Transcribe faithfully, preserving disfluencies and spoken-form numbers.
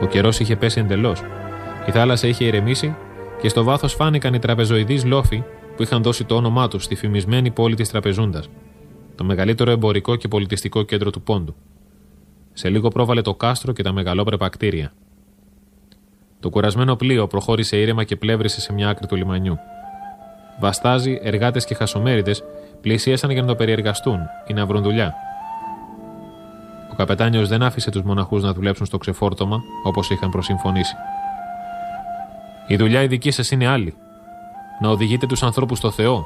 Ο καιρός είχε πέσει εντελώς. Η θάλασσα είχε ηρεμήσει και στο βάθος φάνηκαν οι τραπεζοειδείς λόφοι που είχαν δώσει το όνομά τους στη φημισμένη πόλη της Τραπεζούντας, το μεγαλύτερο εμπορικό και πολιτιστικό κέντρο του Πόντου. Σε λίγο πρόβαλε το κάστρο και τα μεγαλόπρεπα κτίρια. Το κουρασμένο πλοίο προχώρησε ήρεμα και πλεύρισε σε μια άκρη του λιμανιού. Βαστάζοι, εργάτες και χασομέριδες πλησίασαν για να το περιεργαστούν ή να βρουν δουλειά. Ο καπετάνιος δεν άφησε τους μοναχούς να δουλέψουν στο ξεφόρτωμα όπως είχαν προσυμφωνήσει. «Η δουλειά η δική σας είναι άλλη. Να οδηγείτε τους ανθρώπους στο Θεό